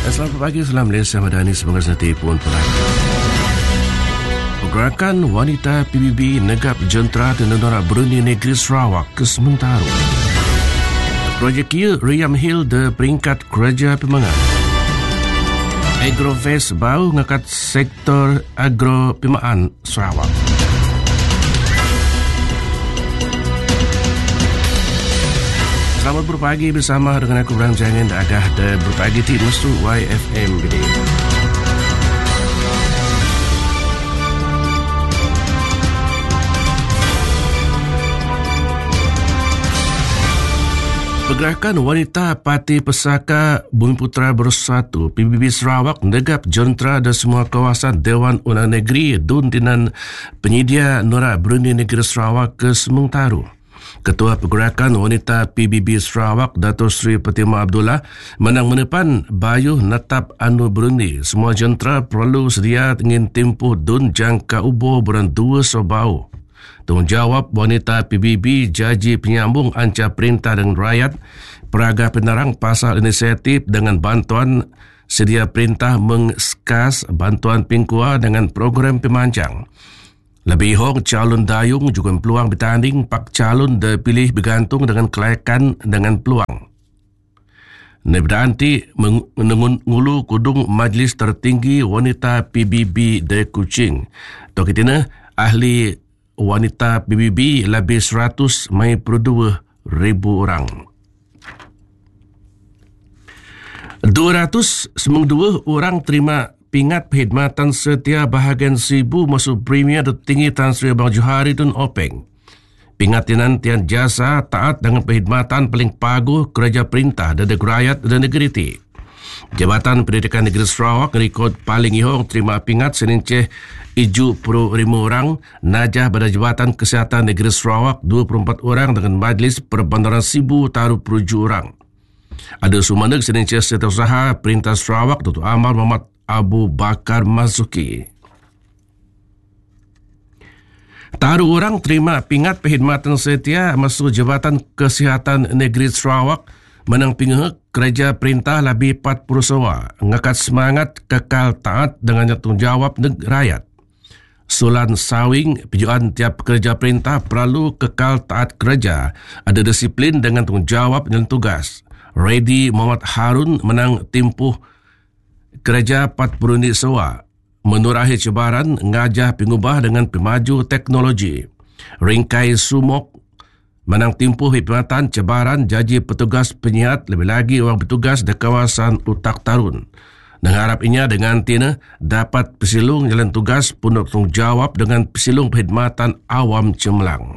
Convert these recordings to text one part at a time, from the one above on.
Selamat pagi, salam Malaysia Madani, semoga senantiasa pun pelagi. Pergerakan wanita PBB negap jentera dan Negara Beruni Negeri Sarawak ke sementara. Projek Kia Riam Hill de peringkat kerja pemangan. Agrofest bau ngakat sektor agro pemaan Sarawak. Selamat berpagi bersama dengan aku Bram Jangan agah dan berpagi di Mesu YFM ini. Pergerakan wanita Parti Pesaka Bumiputera Bersatu PBB Sarawak negap jentera dan semua kawasan Dewan Unang Negeri Dun Dinan Penyedia Norak Beruni Negeri Sarawak ke sementara. Ketua Pergerakan Wanita PBB Sarawak Dato' Sri Fatimah Abdullah menang menepan bayuh netap anu Brunei. Semua jentera perlu sedia ingin tempuh dun jangka ubo beran dua sobau. Tanggungjawab wanita PBB Jaji Penyambung Anca Perintah dan Rakyat Peraga Penerang Pasal Inisiatif dengan bantuan sedia perintah mengeskas bantuan pingkua dengan program pemanjang. Lebih hong calon dayung juga peluang bertanding pak calon dipilih bergantung dengan kelayakan dengan peluang. Nebdanti mengulu kudung Majlis Tertinggi Wanita PBB de Kuching. Tokitina ahli wanita PBB lebih 100 mai per 2,000 orang. 292 orang terima pingat perkhidmatan setia bahagian Sibu masuk Premier Tertinggi Tan Sri Abang Johari Tun Openg. Pingatinan tian jasa taat dengan perkhidmatan paling paguh kerja perintah dan rakyat dan negeri ti. Jabatan Pendidikan Negeri Sarawak rekod paling ihong terima pingat seninceh 75 orang, najah pada Jabatan Kesihatan Negeri Sarawak 24 orang dengan Majlis Perbandaran Sibu taruh 7 orang. Ada sumaneg seninceh Setiausaha Perintah Sarawak Datuk Amal Muhammad Abu Bakar Mazuki. Taruh orang terima pingat perkhidmatan setia masuk Jabatan Kesihatan Negeri Sarawak menang pingah kerja perintah lebih 40 sawa ngakat semangat kekal taat dengan tanggungjawab rakyat. Sulan sawing pijuan tiap kerja perintah perlu kekal taat kerja, ada disiplin dengan tanggungjawab dan tugas. Ready Muhammad Harun menang tempuh kerja 40 unit sewa, menurahi cabaran ngajah pengubah dengan pemaju teknologi. Ringkai Sumok menang tempuh perkhidmatan cabaran jaji petugas penyihat lebih lagi orang bertugas di kawasan Utak Tarun. Mengharap inya dengan tina dapat pesilung jalan tugas punuk tanggungjawab dengan pesilung perkhidmatan awam cemerlang.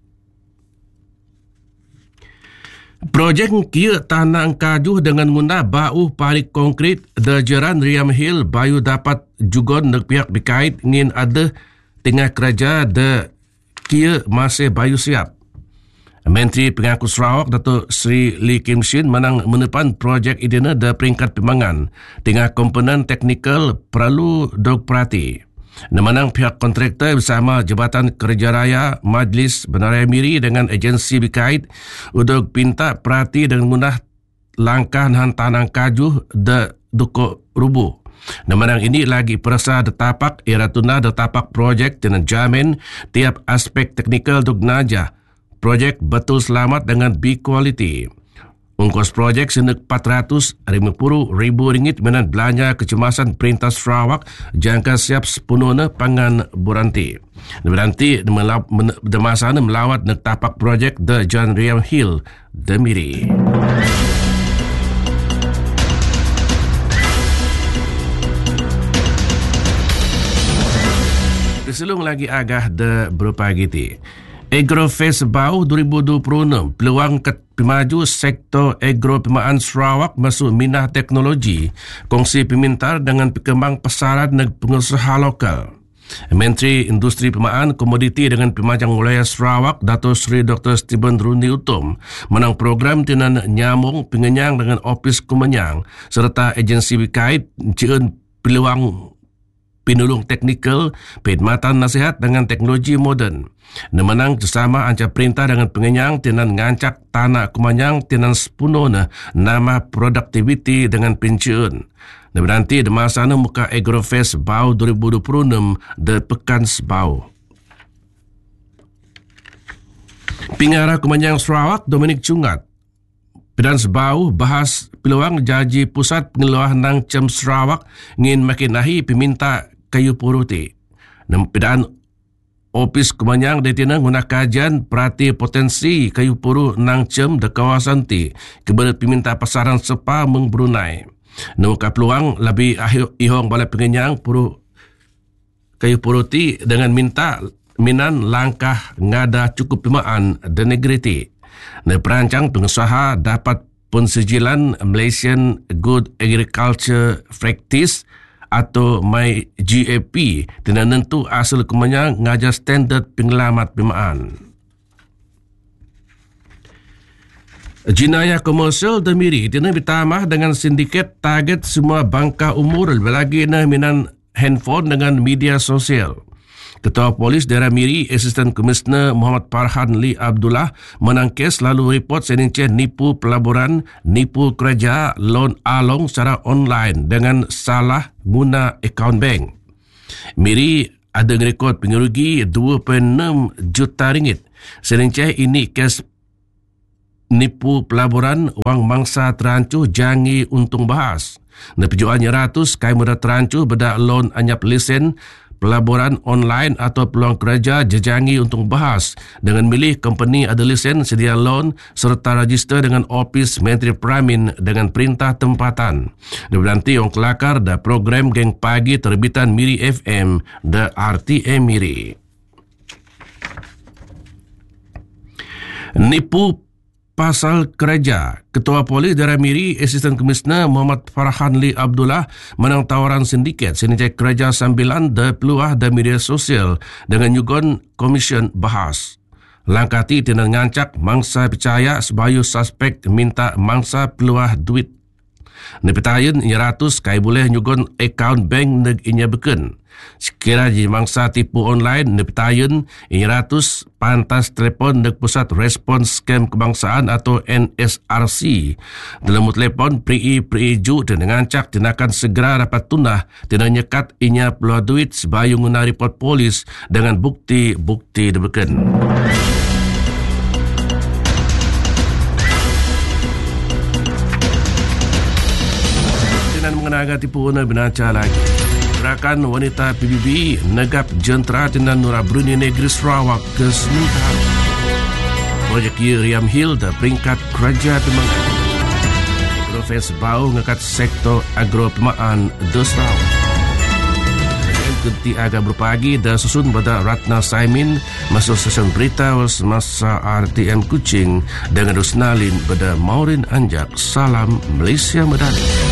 Projek Kia Tanah Kajuh dengan guna bau parik konkrit Dejeran Riam Hill bayu dapat juga nak pihak berkait ingin ada tengah kerja de Kia masih bayu siap. Menteri Pengaku Sarawak Dato' Sri Lee Kim Shin menang menepan projek idena de peringkat pemangan tengah komponen teknikal perlu dog perhati. Menang pihak kontraktor bersama Jabatan Kerja Raya Majlis Benaraya Miri dengan agensi berkait untuk pinta perhati dengan mudah langkah hantanan kajuh de duko rubuh. Menang ini lagi perasa detapak era tuna detapak projek dengan jamin tiap aspek teknikal duk najah. Projek betul selamat dengan B-quality. Ongkos projek senek RM450,000 menan belanja kecemasan Perintah Sarawak jangka siap sepenuhnya pangan buranti. Buranti demasana melawat nak tapak projek The John Riam Hill Demiri. Selung lagi agah de berupa giti. Agrofest Bau 2026 peluang pemaju sektor agro pemaan Sarawak masuk minah teknologi kongsi pemintar dengan perkembang pasaran dan pengusaha lokal. Menteri Industri Pemaan Komoditi dengan Pemanjang Wilayah Sarawak Dato' Sri Dr. Stephen Rundi Utom menang program dengan nyamung pengenyang dengan Opis Kumenyang serta agensi berkait cien peluang pinulung teknikal, perkhidmatan nasihat dengan teknologi moden. Nemenang bersama anca perintah dengan pengenyang tinan ngancak tanah kumanyang tinan sepenuhnya nama produktiviti dengan penciun. Nanti di masa muka Agrofest Bau 2026 di Pekan Sebau. Pengarah Kumanyang Sarawak Dominic Cungat Pedan Sebau bahas peluang Jaji Pusat Pengeluaran Nang Cem Sarawak ngin makin nahi peminta kayu puruti. Pedan Opis Kumanyang detina guna kajian perhati potensi kayu puru nang cem de kawasan ti kepada peminta pasaran sepa meng Brunei. Namuka peluang lebih ihong balai pengenyang puru kayu puruti dengan minta minan langkah ngada cukup pimaan dan negeri ti. Perancang pengusaha dapat pensijilan Malaysian Good Agriculture Practice atau MyGAP dengan nentu asal kumanya ngajar standard pengelamat pimaan. Jenayah komersial Demiri dina bertambah dengan sindiket target semua bangka umur lebih lagi minan handphone dengan media sosial. Ketua Polis Daerah Miri, Asisten Komisioner Muhammad Farhan Lee Abdullah menangkis lalu report senince nipu pelaburan, nipu kerja loan along secara online dengan salah guna akaun bank. Miri ada rekod pengerugi 2.6 juta ringgit. Senince ini kes nipu pelaburan wang mangsa terancuh jangi untung bahas. Nepejuannya ratus kai muda terancuh bedak loan anyap lesen pelaburan online atau peluang kerja jejangi untung bahas dengan milih company ada lesen sedia loan serta register dengan Office Menteri Pramin dengan perintah tempatan. Nanti orang kelakar da program geng pagi terbitan Miri FM da RTM Miri. Nipu pasal kerja. Ketua Polis Daerah Miri, Asisten Komisioner Muhammad Farhan Lee Abdullah menang tawaran sindiket seninjai kerja sambilan da peluah da media sosial dengan nyugon komisen bahas. Langkah ti tina ngancak mangsa percaya sebayu suspek minta mangsa peluah duit. Nepetayen inya ratus kai boleh nyugon akaun bank neg inya beken. Sekira di mangsa tipu online nepetayen inya ratus pantas telefon neg Pusat Respons Scam Kebangsaan atau NSRC. Dalam telefon peri ju dan ngancak tindakan segera dapat tunah tina nyekat inya peluah duit sebayu guna report polis dengan bukti-bukti debeken. Mengenaga tipu una binaca lagi. Gerakan wanita PBB negap jentera dengan Nura Brunei Negeri Sarawak ke Sementara. Projek Riam Hill da peringkat kerja temangan. Profes Bau ngakat sektor agro pemaan de Sarawak. Kenti agak berpagi dan susun pada Ratna Saimin masuk sesen berita masa RTM Kuching dengan Rusnalin pada Maureen Anjak. Salam Malaysia Medali.